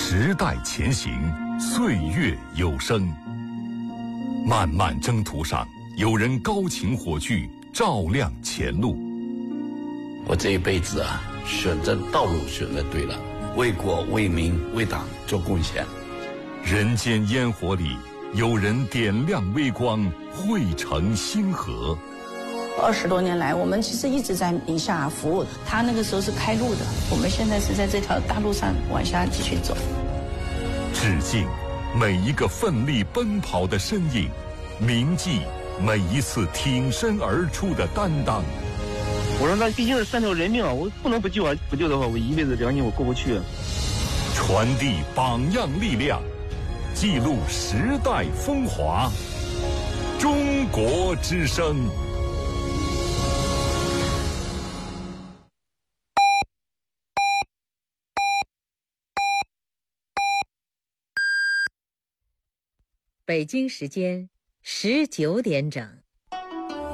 时代前行，岁月有声。漫漫征途上，有人高擎火炬，照亮前路。 我这一辈子啊，选择道路选择对了，为国为民为党做贡献。 人间烟火里，有人点亮微光，汇成星河。 20多年来，我们其实一直在宁夏服务。他那个时候是开路的，我们现在是在这条大路上往下继续走。 致敬每一个奋力奔跑的身影，铭记每一次挺身而出的担当。 我说那毕竟是3条人命啊，我不能不救啊！不救的话，我一辈子良心我过不去。 传递榜样力量，记录时代风华。中国之声。 北京时间19点整。